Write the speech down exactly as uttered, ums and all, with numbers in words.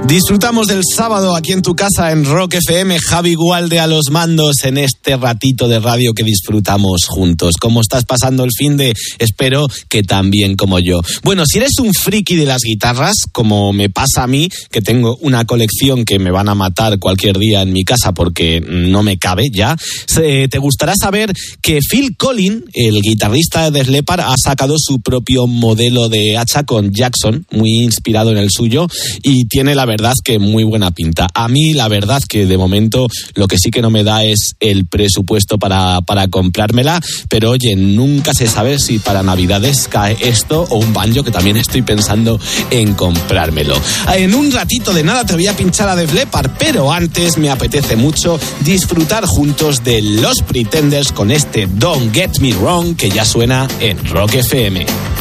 Disfrutamos del sábado aquí en tu casa en Rock F M, Javi Gualde a los mandos en este ratito de radio que disfrutamos juntos. ¿Cómo estás pasando el finde? Espero que tan bien como yo. Bueno, si eres un friki de las guitarras, como me pasa a mí, que tengo una colección que me van a matar cualquier día en mi casa porque no me cabe ya, te gustará saber que Phil Collen, el guitarrista de Def Leppard, ha sacado su propio modelo de hacha con Jackson, muy inspirado en el suyo, y tiene la verdad que muy buena pinta. A mí la verdad que de momento lo que sí que no me da es el presupuesto para, para comprármela, pero oye, nunca se sabe si para Navidades cae esto o un banjo, que también estoy pensando en comprármelo. En un ratito de nada te voy a pinchar a Def Leppard, pero antes me apetece mucho disfrutar juntos de Los Pretenders con este Don't Get Me Wrong, que ya suena en Rock F M.